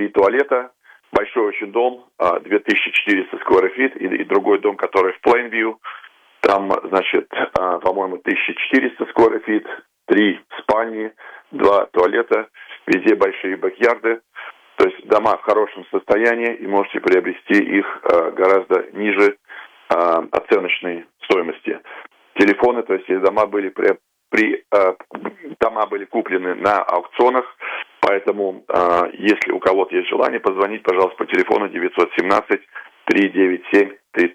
3 туалета, большой очень дом, 2400 square feet, и другой дом, который в Plainview, там, значит, по-моему, 1400 square feet, 3 спальни, 2 туалета, везде большие бэкьярды. То есть дома в хорошем состоянии, и можете приобрести их гораздо ниже оценочной стоимости. Телефоны, то есть дома были дома были куплены на аукционах, поэтому если у кого-то есть желание, позвонить, пожалуйста, по телефону 917-397-3000,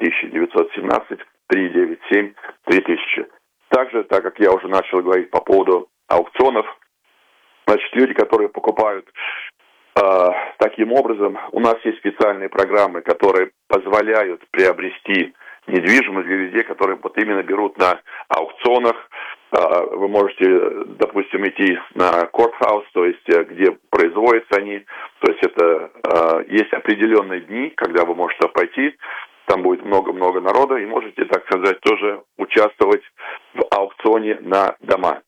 917-397-3000. Также, так как я уже начал говорить по поводу аукционов, значит, люди, которые покупают таким образом, у нас есть специальные программы, которые позволяют приобрести недвижимость для людей, которые вот именно берут на аукционах. Вы можете, допустим, идти на courthouse, то есть где производятся они. То есть это есть определенные дни, когда вы можете пойти. Там будет много-много народа, и можете, так сказать, тоже участвовать в аукционе на дома.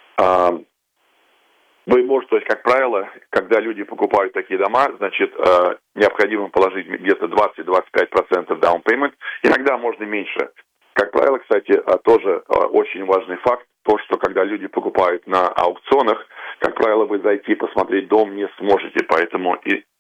Вы можете, то есть, как правило, когда люди покупают такие дома, значит, необходимо положить где-то 20-25% down payment. Иногда можно меньше. Как правило, кстати, тоже очень важный факт, то, что когда люди покупают на аукционах, как правило, вы зайти посмотреть дом не сможете. Поэтому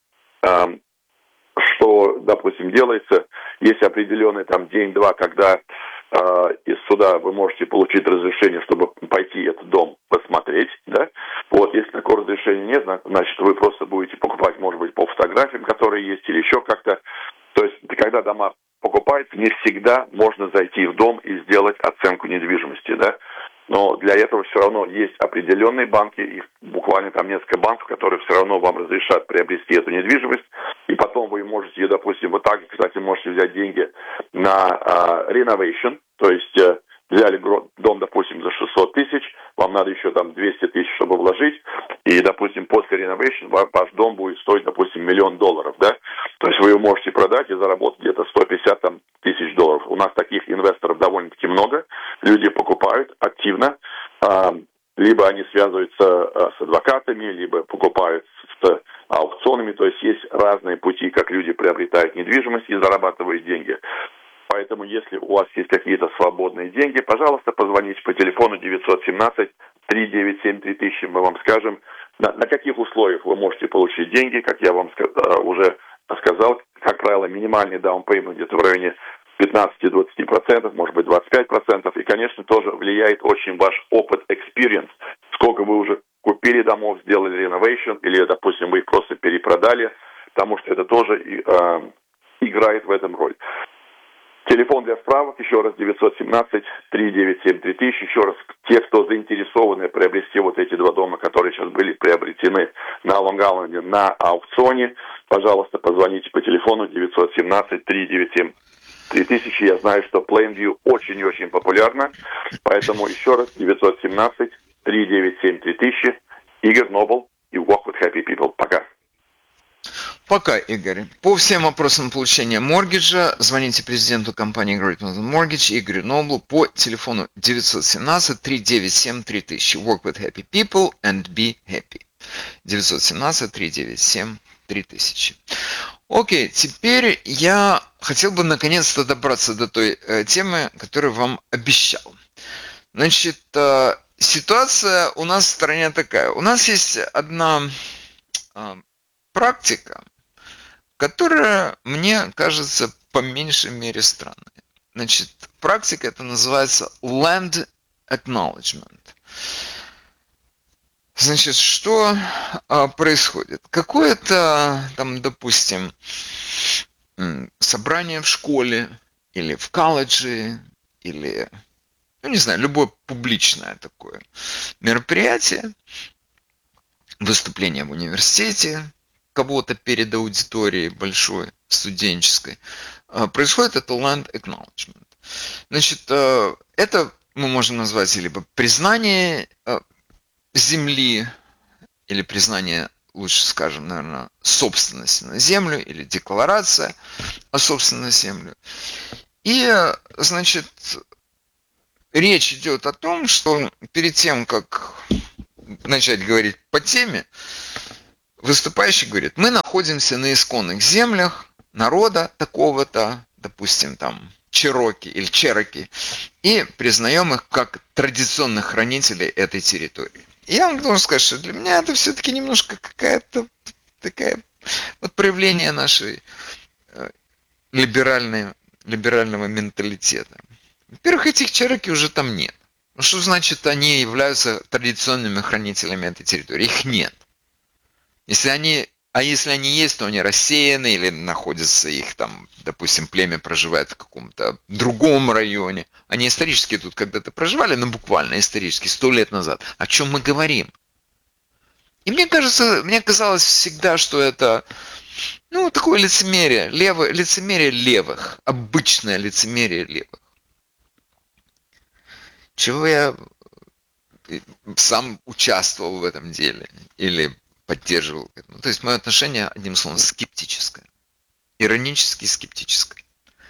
что, допустим, делается, есть определенный там день-два, когда из суда вы можете получить разрешение, чтобы пойти этот дом посмотреть, да. Вот, если такого разрешения нет, значит, вы просто будете покупать, может быть, по фотографиям, которые есть, или еще как-то. То есть, когда дома покупаются, не всегда можно зайти в дом и сделать оценку недвижимости, да. Но для этого все равно есть определенные банки, их буквально там несколько банков, которые все равно вам разрешат приобрести эту недвижимость, и потом вы можете, допустим, вот так, кстати, можете взять деньги на renovation, то есть взяли дом, допустим, за 600 тысяч, вам надо еще там 200 тысяч, чтобы вложить, и, допустим, после renovation ваш дом будет стоить, допустим, $1 миллион, да, то есть вы его можете продать и заработать где-то 150 тысяч долларов. У нас таких инвесторов довольно-таки много, люди покупают активно, либо они связываются с адвокатами, либо покупают с аукционами, то есть есть разные пути, как люди приобретают недвижимость и зарабатывают деньги. Поэтому, если у вас есть какие-то свободные деньги, пожалуйста, позвоните по телефону 917-397-3000, мы вам скажем, на каких условиях вы можете получить деньги, как я вам уже сказал, как правило, минимальный down payment где-то в районе 15-20%, может быть 25%, и, конечно, тоже влияет очень ваш опыт, experience, сколько вы уже купили домов, сделали renovation, или, допустим, вы их просто перепродали, потому что это тоже играет в этом роль. Телефон для справок, еще раз, 917-397-3000. Еще раз, те, кто заинтересованы приобрести вот эти два дома, которые сейчас были приобретены на Лонг-Айленде на аукционе, пожалуйста, позвоните по телефону 917-397-3000. Я знаю, что Plainview очень и очень популярна, поэтому еще раз, 917-397-3000. Игорь Нобл и Walk with Happy People. Пока. Пока, Игорь. По всем вопросам получения моргиджа звоните президенту компании Great Northern Mortgage Игорю Ноблу по телефону 917-397-3000. Work with happy people and be happy. 917-397-3000. Окей, теперь я хотел бы наконец-то добраться до той темы, которую вам обещал. Значит, ситуация у нас в стране такая. У нас есть одна практика, которая, мне кажется, по меньшей мере странной. Значит, практика это называется land acknowledgement. Значит, что происходит? Какое-то, там, допустим, собрание в школе или в колледже, или, ну, не знаю, любое публичное такое мероприятие, выступление в университете, кого-то перед аудиторией большой, студенческой, происходит это land acknowledgement. Значит, это мы можем назвать либо признание земли, или признание, лучше скажем, наверное, собственности на землю, или декларация о собственности на землю. И, значит, речь идет о том, что перед тем, как начать говорить по теме, выступающий говорит, мы находимся на исконных землях народа такого-то, допустим, там, Чероки или Чероки, и признаем их как традиционных хранителей этой территории. И я вам должен сказать, что для меня это все-таки немножко какая-то такая вот проявление нашей либерального менталитета. Во-первых, этих Чероки уже там нет. Ну, что значит, они являются традиционными хранителями этой территории? Их нет. Если они есть, то они рассеяны или находятся их там, допустим, племя проживает в каком-то другом районе. Они исторически тут когда-то проживали, но буквально исторически, 100 лет назад. О чем мы говорим? И мне казалось всегда, что это, ну, такое лицемерие левых, обычное лицемерие левых. Чего я сам участвовал в этом деле или поддерживал. Ну, то есть мое отношение, одним словом, скептическое. Иронически скептическое.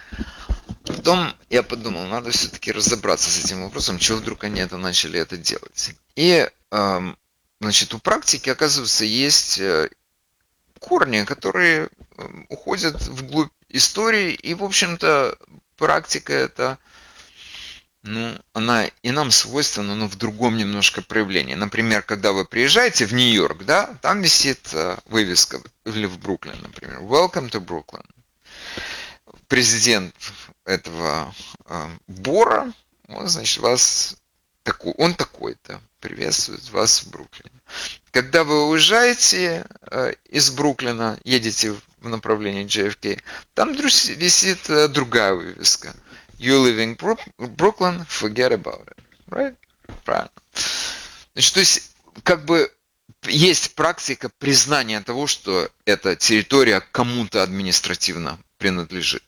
Потом я подумал, надо все-таки разобраться с этим вопросом, чего вдруг они начали это делать. И, значит, у практики, оказывается, есть корни, которые уходят вглубь истории, и, в общем-то, практика это, ну, она и нам свойственна, но в другом немножко проявлении. Например, когда вы приезжаете в Нью-Йорк, да, там висит вывеска, или в Бруклин, например, Welcome to Brooklyn. Президент этого Бора, он, значит, он такой-то, приветствует вас в Бруклине. Когда вы уезжаете из Бруклина, едете в направлении JFK, там висит другая вывеска. You live in Brooklyn, forget about it. Right? Правильно. Значит, то есть, как бы, есть практика признания того, что эта территория кому-то административно принадлежит.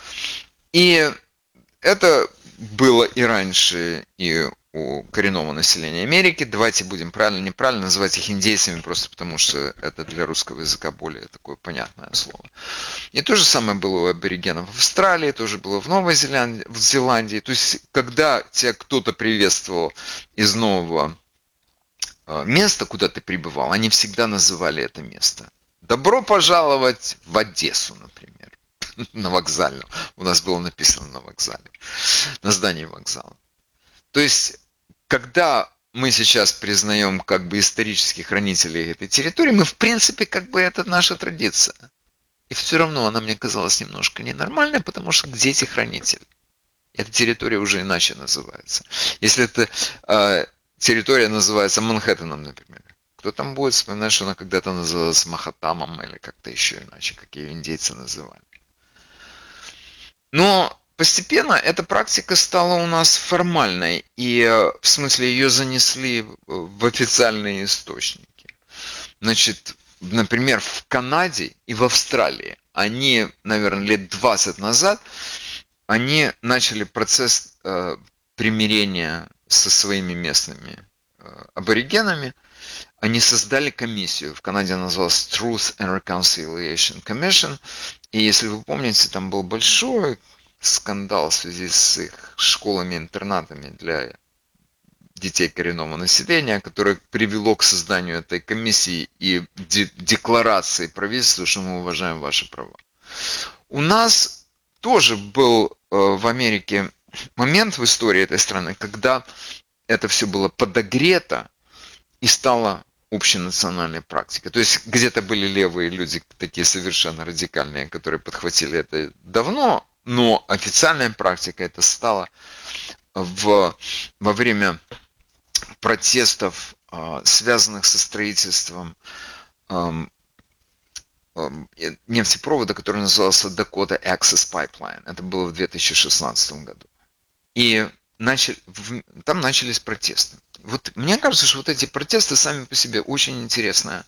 И это было и раньше, и у коренного населения Америки. Давайте будем неправильно называть их индейцами, просто потому что это для русского языка более такое понятное слово. И то же самое было у аборигенов в Австралии, тоже было в Новой Зеландии. То есть, когда тебя кто-то приветствовал из нового места, куда ты прибывал, они всегда называли это место. Добро пожаловать в Одессу, например. На вокзальном. У нас было написано на вокзале. На здании вокзала. То есть, когда мы сейчас признаем как бы исторических хранителей этой территории, мы в принципе как бы это наша традиция. И все равно она мне казалась немножко ненормальной, потому что где эти хранители? Эта территория уже иначе называется. Если эта территория называется Манхэттеном, например, кто там будет вспоминать, что она когда-то называлась Махатамом или как-то еще иначе, как ее индейцы называли. Но постепенно эта практика стала у нас формальной, и в смысле ее занесли в официальные источники. Значит, например, в Канаде и в Австралии, они, наверное, лет 20 назад, они начали процесс примирения со своими местными аборигенами. Они создали комиссию, в Канаде она называлась Truth and Reconciliation Commission, и если вы помните, там был большой скандал в связи с их школами-интернатами для детей коренного населения, которое привело к созданию этой комиссии и декларации правительства, что мы уважаем ваши права. У нас тоже был в Америке момент в истории этой страны, когда это все было подогрето и стало общенациональной практикой. То есть где-то были левые люди, такие совершенно радикальные, которые подхватили это давно, но официальная практика это стала во время протестов, связанных со строительством нефтепровода, который назывался Dakota Access Pipeline. Это было в 2016 году. И там начались протесты. Вот мне кажется, что вот эти протесты сами по себе очень интересная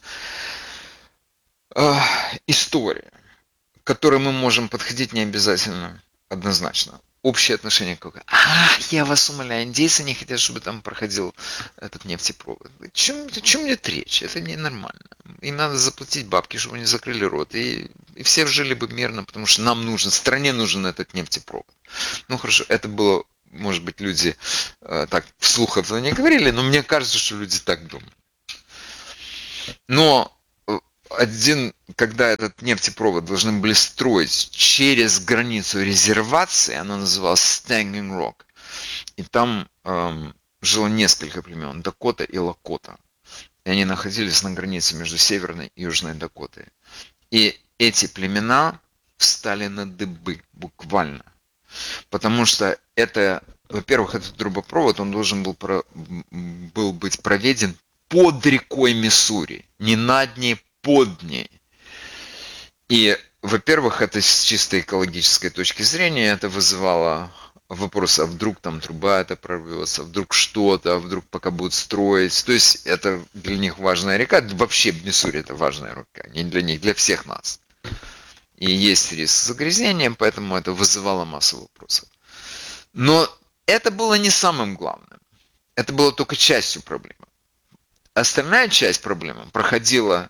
история, к которой мы можем подходить не обязательно однозначно. Общее отношение какое? Я вас умоляю, индейцы не хотят, чтобы там проходил этот нефтепровод. О чем идет речь? Это ненормально. Им надо заплатить бабки, чтобы они закрыли рот. И все жили бы мирно, потому что стране нужен этот нефтепровод. Ну хорошо, это было, может быть, люди так вслух этого не говорили, но мне кажется, что люди так думают. Но когда этот нефтепровод должны были строить через границу резервации, она называлась Standing Rock, и там жило несколько племен, Дакота и Лакота. И они находились на границе между Северной и Южной Дакотой. И эти племена встали на дыбы, буквально. Потому что это, во-первых, этот трубопровод, он должен был быть проведен под рекой Миссури. Не над ней, под ней. И, во-первых, это с чисто экологической точки зрения, это вызывало вопрос, а вдруг там труба это прорвется, а вдруг что-то, а вдруг пока будут строить. То есть это для них важная река. Вообще Миссури это важная река. Не для них, для всех нас. И есть риск загрязнения, поэтому это вызывало массу вопросов. Но это было не самым главным. Это было только частью проблемы. Остальная часть проблемы проходила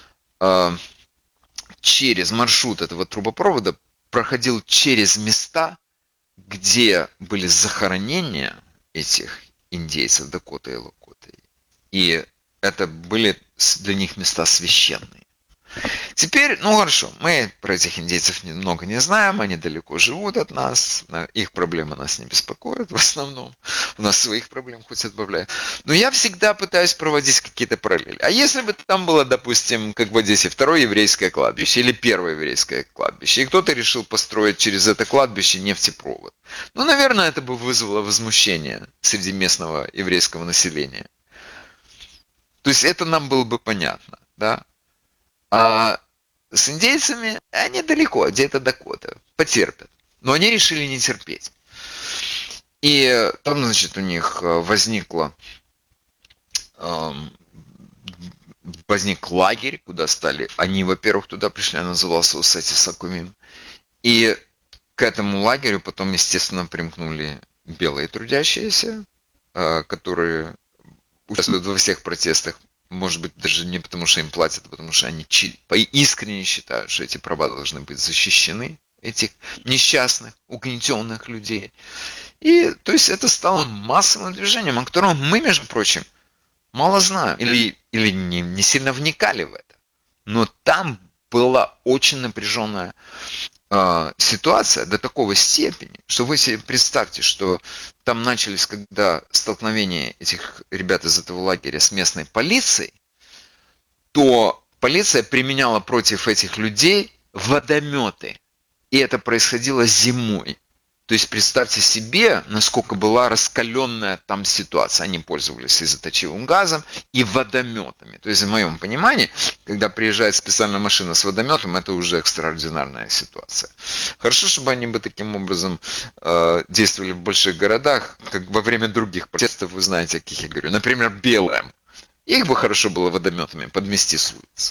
через маршрут этого трубопровода, проходил через места, где были захоронения этих индейцев Дакоты и Лакоты. И это были для них места священные. Теперь, ну хорошо, мы про этих индейцев много не знаем, они далеко живут от нас, их проблемы нас не беспокоят в основном, у нас своих проблем хоть отбавляй. Но я всегда пытаюсь проводить какие-то параллели. А если бы там было, допустим, как в Одессе, второе еврейское кладбище или первое еврейское кладбище, и кто-то решил построить через это кладбище нефтепровод, ну, наверное, это бы вызвало возмущение среди местного еврейского населения. То есть это нам было бы понятно, да? А с индейцами они далеко, где-то Дакота, потерпят. Но они решили не терпеть. И там, значит, у них возник лагерь, куда стали. Они, во-первых, туда пришли, назывался Усати-Сакумим. И к этому лагерю потом, естественно, примкнули белые трудящиеся, которые участвуют во всех протестах. Может быть, даже не потому, что им платят, а потому что они искренне считают, что эти права должны быть защищены, этих несчастных, угнетенных людей. И, то есть, это стало массовым движением, о котором мы, между прочим, мало знаем или не сильно вникали в это. Но там была очень напряженная ситуация до такой степени, что вы себе представьте, что там начались, когда столкновения этих ребят из этого лагеря с местной полицией, то полиция применяла против этих людей водометы. И это происходило зимой. То есть представьте себе, насколько была раскаленная там ситуация. Они пользовались изоточивым газом и водометами. То есть в моем понимании, когда приезжает специальная машина с водометом, это уже экстраординарная ситуация. Хорошо, чтобы они бы таким образом действовали в больших городах, как во время других протестов, вы знаете, о каких я говорю. Например, Белым. Их бы хорошо было водометами подмести с улиц.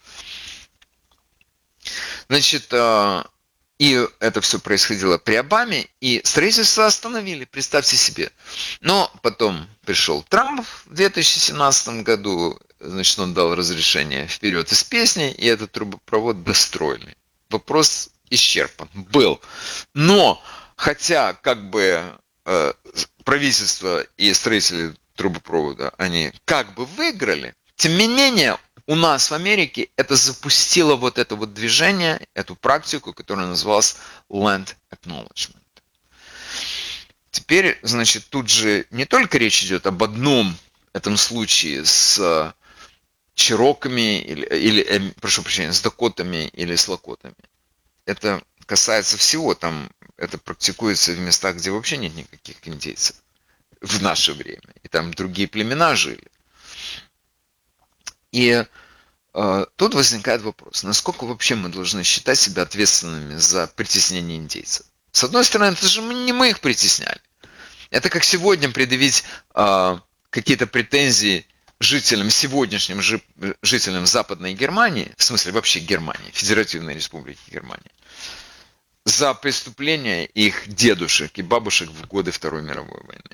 Значит, и это все происходило при Обаме, и строительство остановили, представьте себе. Но потом пришел Трамп в 2017 году, значит, он дал разрешение вперед из песни, и этот трубопровод достроили. Вопрос исчерпан. Был. Но, хотя, как бы, правительство и строители трубопровода, они как бы выиграли, тем не менее, у нас в Америке это запустило вот это вот движение, эту практику, которая называлась Land Acknowledgement. Теперь, значит, тут же не только речь идет об одном этом случае с чероками прошу прощения, с дакотами или с лакотами. Это касается всего, там это практикуется в местах, где вообще нет никаких индейцев в наше время. И там другие племена жили. И тут возникает вопрос, насколько вообще мы должны считать себя ответственными за притеснение индейцев? С одной стороны, это же не мы их притесняли. Это как сегодня предъявить какие-то претензии сегодняшним жителям Западной Германии, в смысле вообще Германии, Федеративной Республики Германия, за преступления их дедушек и бабушек в годы Второй мировой войны.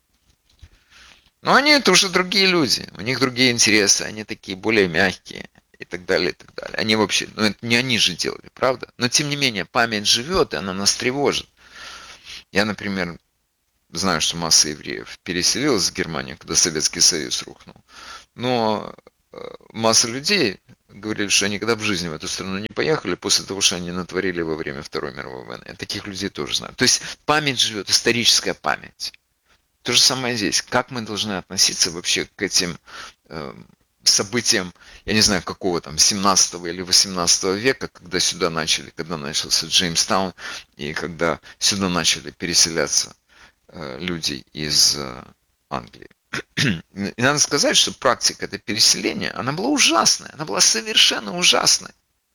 Но они это уже другие люди, у них другие интересы, они такие более мягкие и так далее, и так далее. Они вообще, ну это не они же делали, правда? Но тем не менее, память живет, и она нас тревожит. Я, например, знаю, что масса евреев переселилась в Германию, когда Советский Союз рухнул. Но масса людей говорили, что они никогда в жизни в эту страну не поехали после того, что они натворили во время Второй мировой войны. Я таких людей тоже знаю. То есть память живет, историческая память. То же самое здесь. Как мы должны относиться вообще к этим событиям, я не знаю, какого там, 17 или 18 века, когда начался Джеймстаун, и когда сюда начали переселяться люди из Англии. И надо сказать, что практика это переселения, она была ужасная, она была совершенно ужасной.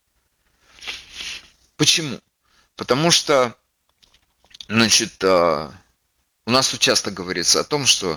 Почему? Потому что, значит, у нас тут часто говорится о том, что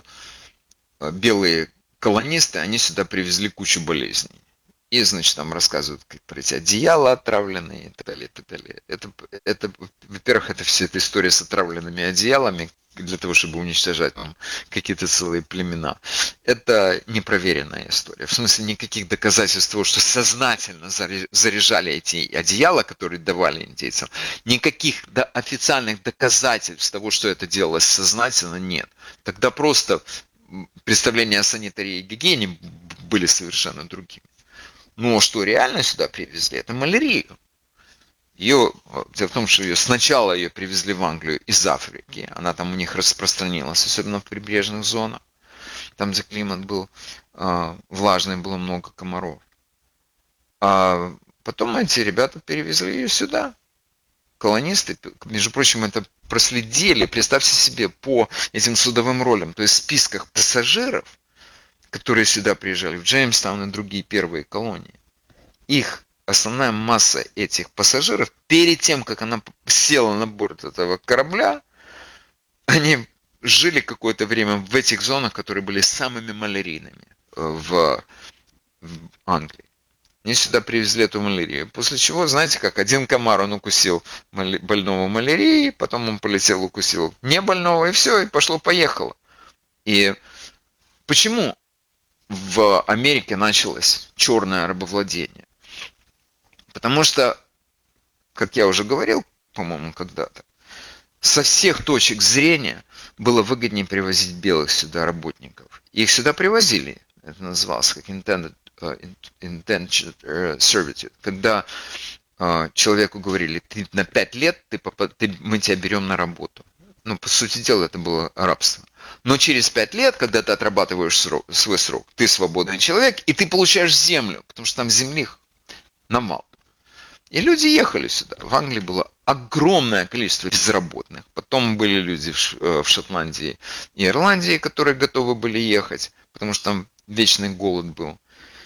белые колонисты, они сюда привезли кучу болезней. И, значит, там рассказывают про эти одеяла отравленные и так далее, и так далее. Во-первых, это вся эта история с отравленными одеялами, для того, чтобы уничтожать там какие-то целые племена. Это непроверенная история. В смысле, никаких доказательств того, что сознательно заряжали эти одеяла, которые давали индейцам, никаких официальных доказательств того, что это делалось сознательно, нет. Тогда просто представления о санитарии и гигиене были совершенно другими. Но что реально сюда привезли, это малярию. Дело в том, что сначала ее привезли в Англию из Африки. Она там у них распространилась, особенно в прибрежных зонах. Там, где климат был влажный, было много комаров. А потом эти ребята перевезли ее сюда. Колонисты, между прочим, это проследили, представьте себе, по этим судовым ролям, то есть в списках пассажиров, которые сюда приезжали, в Джеймстаун и другие первые колонии. Их основная масса этих пассажиров, перед тем, как она села на борт этого корабля, они жили какое-то время в этих зонах, которые были самыми малярийными в Англии. Они сюда привезли эту малярию. После чего, знаете как, один комар, он укусил больного малярией, потом он полетел, укусил не больного, и все, и пошло-поехало. И почему в Америке началось черное рабовладение? Потому что, как я уже говорил, по-моему, когда-то, со всех точек зрения было выгоднее привозить белых сюда работников. Их сюда привозили. Это называлось как indentured servitude. Когда человеку говорили, ты на 5 лет мы тебя берем на работу. Ну, по сути дела, это было рабство. Но через 5 лет, когда ты отрабатываешь свой срок, ты свободный человек, и ты получаешь землю, потому что там земли навал. И люди ехали сюда. В Англии было огромное количество безработных. Потом были люди в Шотландии и Ирландии, которые готовы были ехать, потому что там вечный голод был.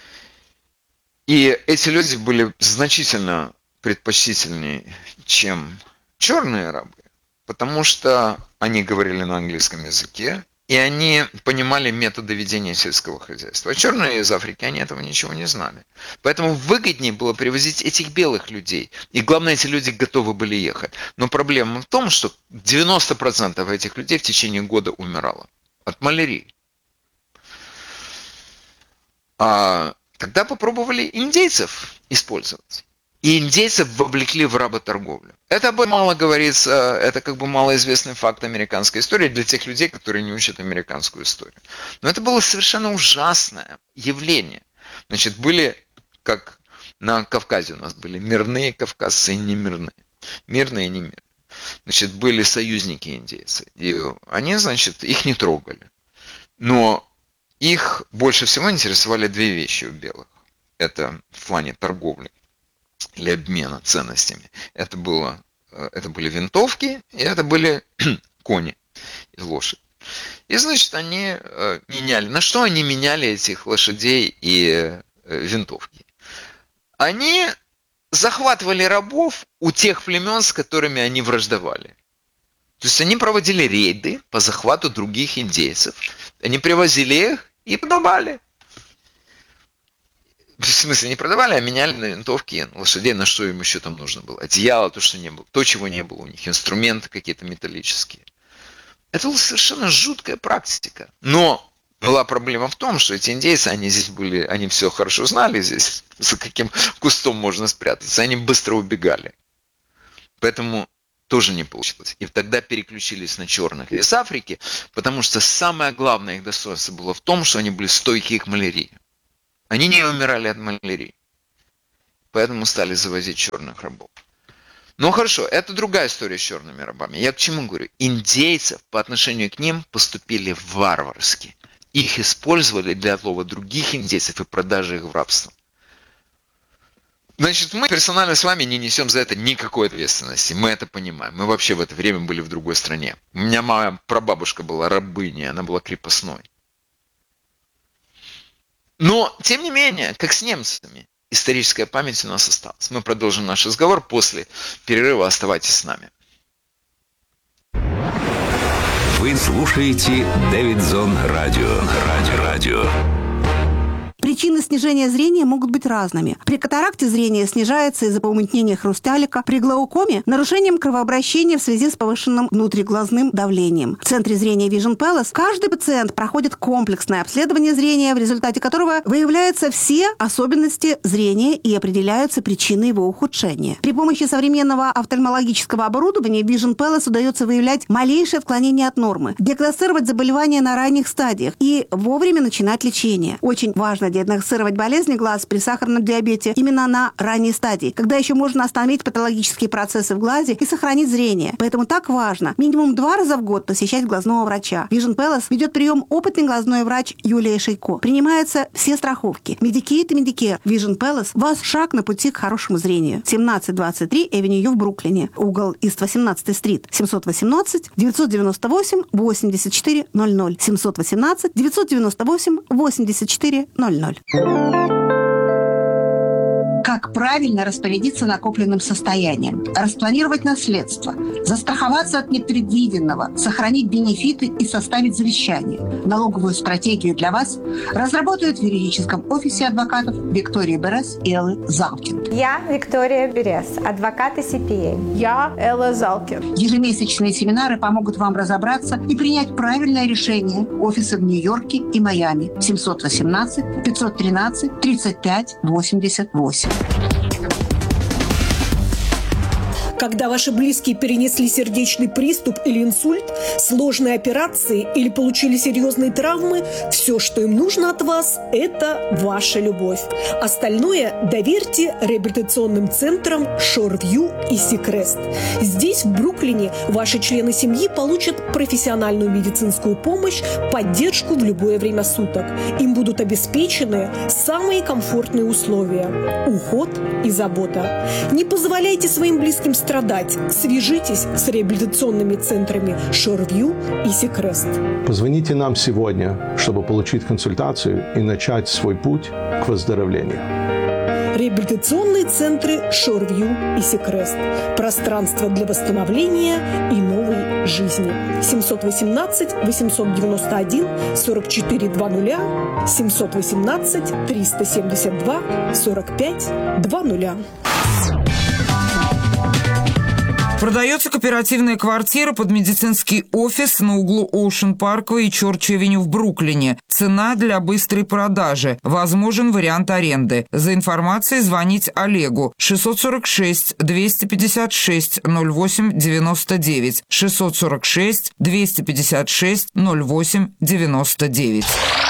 И эти люди были значительно предпочтительнее, чем черные рабы, потому что они говорили на английском языке, и они понимали методы ведения сельского хозяйства. А черные из Африки, они этого ничего не знали. Поэтому выгоднее было привозить этих белых людей. И главное, эти люди готовы были ехать. Но проблема в том, что 90% этих людей в течение года умирало от малярии. А тогда попробовали индейцев использовать. И индейцев вовлекли в работорговлю. Это об этом мало говорится, это как бы малоизвестный факт американской истории для тех людей, которые не учат американскую историю. Но это было совершенно ужасное явление. Значит, были, как на Кавказе у нас были мирные кавказцы и немирные. Мирные и немирные. Значит, были союзники индейцы. И они, значит, их не трогали. Но их больше всего интересовали две вещи у белых. Это в плане торговли или обмена ценностями. Это были винтовки, и это были кони и лошади. И, значит, они меняли. На что они меняли этих лошадей и винтовки? Они захватывали рабов у тех племен, с которыми они враждовали. То есть они проводили рейды по захвату других индейцев. Они привозили их и продавали. В смысле, не продавали, а меняли на винтовки, на лошадей, на что им еще там нужно было. Одеяло, то, что не было, то, чего не было у них, инструменты какие-то металлические. Это была совершенно жуткая практика. Но была проблема в том, что эти индейцы, они здесь были, они все хорошо знали здесь, за каким кустом можно спрятаться, они быстро убегали. Поэтому тоже не получилось. И тогда переключились на черных из Африки, потому что самое главное их достоинство было в том, что они были стойкие к малярии. Они не умирали от малярии. Поэтому стали завозить черных рабов. Ну хорошо, это другая история с черными рабами. Я к чему говорю? Индейцев по отношению к ним поступили варварски. Их использовали для отлова других индейцев и продажи их в рабство. Значит, мы персонально с вами не несем за это никакой ответственности. Мы это понимаем. Мы вообще в это время были в другой стране. У меня моя прабабушка была рабыней, она была крепостной. Но, тем не менее, как с немцами, историческая память у нас осталась. Мы продолжим наш разговор после перерыва. Оставайтесь с нами. Вы слушаете Дэвидсон Радио. Причины снижения зрения могут быть разными. При катаракте зрение снижается из-за помутнения хрусталика, при глаукоме – нарушением кровообращения в связи с повышенным внутриглазным давлением. В центре зрения Vision Palace каждый пациент проходит комплексное обследование зрения, в результате которого выявляются все особенности зрения и определяются причины его ухудшения. При помощи современного офтальмологического оборудования Vision Palace удается выявлять малейшее отклонение от нормы, диагностировать заболевания на ранних стадиях и вовремя начинать лечение. Очень важно диагностировать болезни глаз при сахарном диабете именно на ранней стадии, когда еще можно остановить патологические процессы в глазе и сохранить зрение. Поэтому так важно минимум 2 раза в год посещать глазного врача. Vision Palace ведет прием опытный глазной врач Юлия Шейко. Принимаются все страховки. Medicaid и Medicare. Vision Palace – ваш шаг на пути к хорошему зрению. 1723 Эвеню в Бруклине. Угол Ист 18-й стрит. 718 998 84 00. 718 998 84 00. Как правильно распорядиться накопленным состоянием, распланировать наследство, застраховаться от непредвиденного, сохранить бенефиты и составить завещание. Налоговую стратегию для вас разработают в юридическом офисе адвокатов Виктории Берес и Эллы Залкин. Я Виктория Берес, адвокат и CPA. Я Элла Залкин. Ежемесячные семинары помогут вам разобраться и принять правильное решение. Офисы в Нью-Йорке и Майами. 718 513 35 88. Когда ваши близкие перенесли сердечный приступ или инсульт, сложные операции или получили серьезные травмы, все, что им нужно от вас, это ваша любовь. Остальное доверьте реабилитационным центрам Shoreview и Seacrest. Здесь, в Бруклине, ваши члены семьи получат профессиональную медицинскую помощь, поддержку в любое время суток. Им будут обеспечены самые комфортные условия – уход и забота. Не позволяйте своим близким страдать. Свяжитесь с реабилитационными центрами Shoreview и Seacrest. Позвоните нам сегодня, чтобы получить консультацию и начать свой путь к выздоровлению. Реабилитационные центры Shoreview и Seacrest. Пространство для восстановления и новой жизни. 718 891 44 00 718 372 45 20. Продается кооперативная квартира под медицинский офис на углу Оушен Парквей и Чорч-Авеню в Бруклине. Цена для быстрой продажи. Возможен вариант аренды. За информацией звонить Олегу. 646 256 08 99. 646 256 08 99.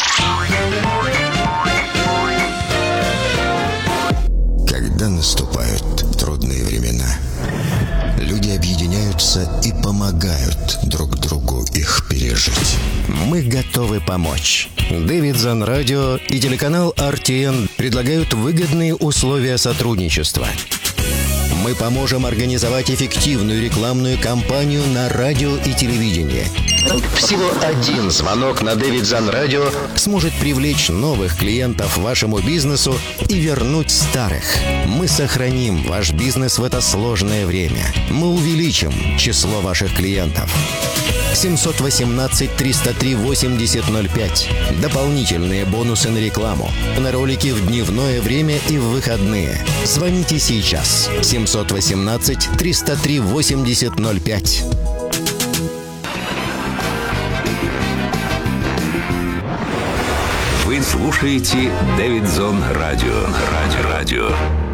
Когда наступают трудные времена, люди объединяются и помогают друг другу их пережить. Мы готовы помочь. Дэвидсон Радио и телеканал RTN предлагают выгодные условия сотрудничества. Мы поможем организовать эффективную рекламную кампанию на радио и телевидении. Всего один звонок на Дэвидсон Радио сможет привлечь новых клиентов вашему бизнесу и вернуть старых. Мы сохраним ваш бизнес в это сложное время. Мы увеличим число ваших клиентов. 718 303 8005. Дополнительные бонусы на рекламу. На ролики в дневное время и в выходные. Звоните сейчас. 718 303 8005. Вы слушаете Дэвидсон Радио.